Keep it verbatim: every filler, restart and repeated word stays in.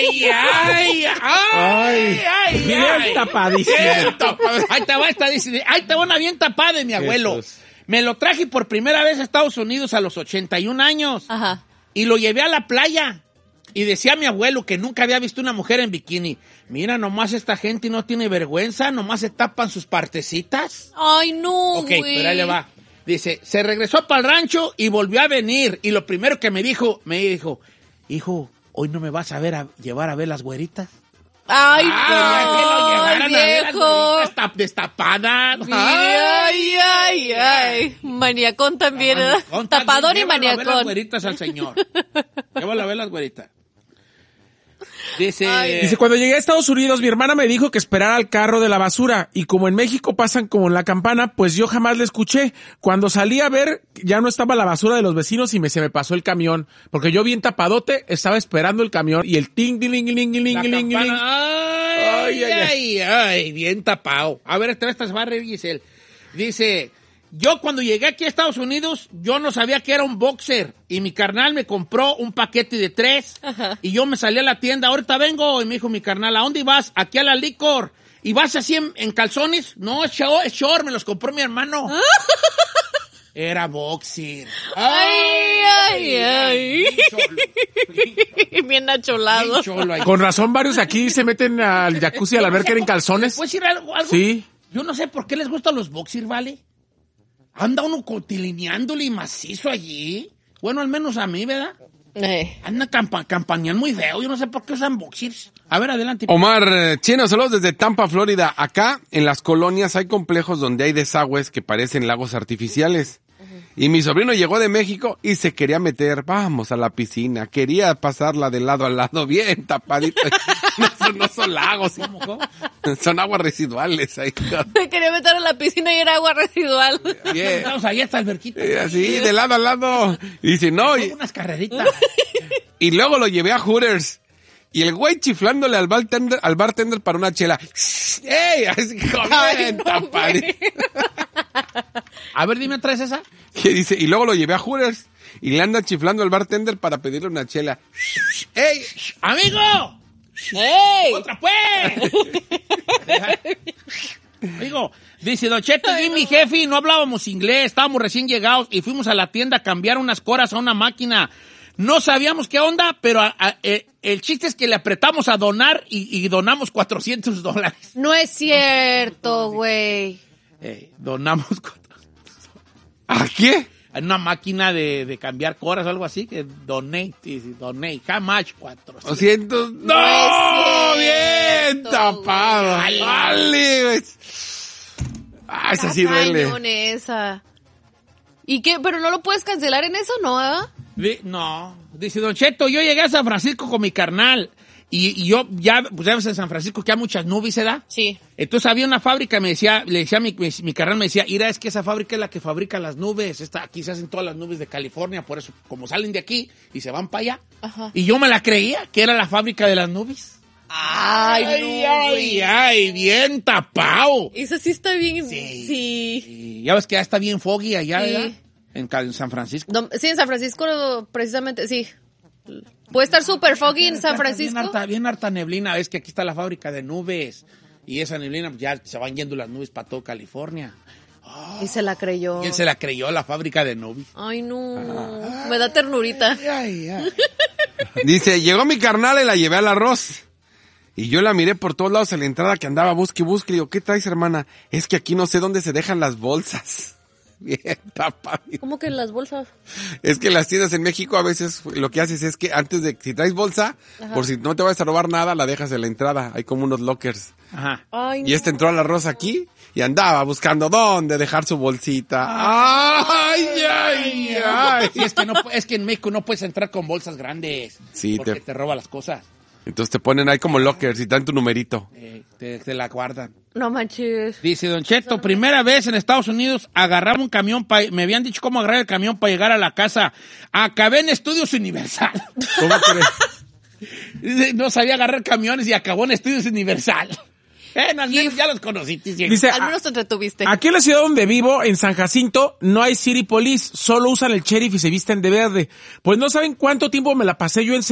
ay, ay, ay, ay, bien ay, tapadísimo. Bien tapada. Ahí te va esta, dice, ahí te va una bien tapada de mi abuelo. Jesús. Me lo traje por primera vez a Estados Unidos a los ochenta y un años. Ajá. Y lo llevé a la playa. Y decía mi abuelo que nunca había visto una mujer en bikini. Mira, nomás esta gente no tiene vergüenza, nomás se tapan sus partecitas. Ay, no, Ok, güey. pero ahí le va. Dice, se regresó para el rancho y volvió a venir. Y lo primero que me dijo, me dijo, hijo, ¿hoy no me vas a ver a llevar a ver las güeritas? Ay, Quería que lo llevaran a ver las viejo. güeritas tap- destapadas. Ay, ay, ay. Maniacón también, ¿verdad? Con- Tapador y llévalo a ver las maniacón. güeritas al señor. Llévalo a ver las güeritas. Dice... Ay. Dice, cuando llegué a Estados Unidos, mi hermana me dijo que esperara al carro de la basura. Y como en México pasan como en la campana, pues yo jamás le escuché. Cuando salí a ver, ya no estaba la basura de los vecinos y me, se me pasó el camión. Porque yo bien tapadote, estaba esperando el camión y el ting, ting, ting, ting, ting, La ting, ting, ting. campana. Ay, Ay, ay, ay, ay, ay, bien tapado. A ver, esta vez se va a reír Giselle. Dice, yo cuando llegué aquí a Estados Unidos, yo no sabía que era un boxer. Y mi carnal me compró un paquete de tres. Ajá. Y yo me salí a la tienda, ahorita vengo. Y me dijo mi carnal, ¿a dónde vas? Aquí a la licor. ¿Y vas así en, en calzones? No, es short, es short, me los compró mi hermano. Era boxer. Ay, ay, ay. Bien cholo. Bien acholado. Bien cholo ahí. Con razón, varios aquí se meten al jacuzzi, a la alberca en calzones. ¿Puedes decir algo? algo? Sí. Yo no sé por qué les gustan los boxers, ¿vale? Anda uno cotilineándole y macizo allí. Bueno, al menos a mí, ¿verdad? Eh. Anda campa campañan muy feo. Yo no sé por qué usan boxers. A ver, adelante. Omar eh, Chino, saludos desde Tampa, Florida. Acá, en las colonias, hay complejos donde hay desagües que parecen lagos artificiales. Y mi sobrino llegó de México y se quería meter, vamos a la piscina, quería pasarla de lado a lado, bien tapadito. No son, no son lagos, ¿Cómo, cómo? son aguas residuales ahí. Me quería meter en la piscina y era agua residual. Bien. Vamos, ahí está el alberquito. Eh, Así, de lado a lado. Y dice, no, y, Unas carreritas. y luego lo llevé a Hooters. Y el güey chiflándole al bartender, al bartender para una chela. ¡Ey! Así como bien tapadito. A ver, dime otra vez esa. Y dice, y luego lo llevé a Hooters. Y le anda chiflando al bartender para pedirle una chela. ¡Ey! ¡Amigo! ¡Ey! ¡Otra pues! Amigo, dice Don Cheto y mi jefe y no hablábamos inglés, estábamos recién llegados y fuimos a la tienda a cambiar unas coras a una máquina. No sabíamos qué onda, pero a, a, eh, el chiste es que le apretamos a donar y, y donamos cuatrocientos dólares. No es cierto, güey. Eh, donamos cuatrocientos. ¿A qué? Hay una máquina de, de cambiar coras o algo así que donate, dice, donate, how much? cuatrocientos. doscientos. ¡No! No es ¡Bien cierto, tapado! güey. ¡Vale! güey. Ah, esa sí duele. Cañón esa. ¿Y qué? ¿Pero no lo puedes cancelar en eso, no? ¿Ah? Di- no, dice Don Cheto, yo llegué a San Francisco con mi carnal y, y yo ya, pues ya ves en San Francisco que hay muchas nubes, ¿verdad? Sí. Entonces había una fábrica, me decía, le decía a mi, mi, mi carnal, me decía, mira, es que esa fábrica es la que fabrica las nubes, esta, aquí se hacen todas las nubes de California, por eso, como salen de aquí y se van para allá. Ajá. Y yo me la creía, que era la fábrica de las nubes. Ay, ay, no, ay, güey. ay, bien tapado. Esa sí está bien. Sí. Sí. Y ya ves que ya está bien foggy allá, Sí. ¿verdad? En, Cal- en San Francisco. No, sí, en San Francisco, precisamente, sí. Puede estar súper foggy en San Francisco. Bien harta, bien harta neblina. Es que aquí está la fábrica de nubes. Y esa neblina, pues, ya se van yendo las nubes para todo California. Y se la creyó. Y él se la creyó, la fábrica de nubes. Ay, no. Me da ternurita. Ay, ay. Dice, llegó mi carnal y la llevé al arroz. Y yo la miré por todos lados en la entrada que andaba busque y busque. Le digo, ¿qué traes, hermana? Es que aquí no sé dónde se dejan las bolsas. Bien tapadito. ¿Cómo que en las bolsas? Es que las tiendas en México a veces lo que haces es que antes de, si traes bolsa, Ajá. por si no te vas a robar nada, la dejas en la entrada. Hay como unos lockers. Ajá. Ay, Y este entró al arroz aquí y andaba buscando dónde dejar su bolsita. ¡Ay, ay, ay! Sí, es que, no, es que en México no puedes entrar con bolsas grandes. Sí, porque te- te, roba las cosas. Entonces te ponen ahí como lockers y te dan tu numerito. Eh, te, te la guardan. no manches. Dice Don Cheto, primera vez en Estados Unidos agarraba un camión, pa, me habían dicho cómo agarrar el camión para llegar a la casa. Acabé en Estudios Universal. ¿Cómo crees? Dice, no sabía agarrar camiones y acabó en Estudios Universal. Bueno, al menos ya los conocí. Dice, Al menos te entretuviste. aquí en la ciudad donde vivo, en San Jacinto, no hay city police, solo usan el sheriff y se visten de verde. Pues no saben cuánto tiempo me la pasé yo en